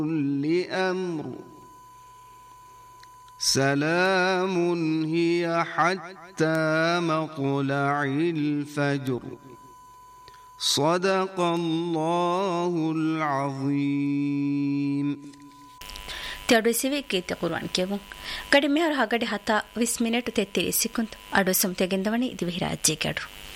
كل أمر سلام هي حتى مطلع الفجر صدق الله العظيم. تيادو سيوي كيتي قرآن كيبون قد مهر هاگڑي حتا 20 منٹ 33 سكند أدو سمتي گندوني دي بهراجي كادو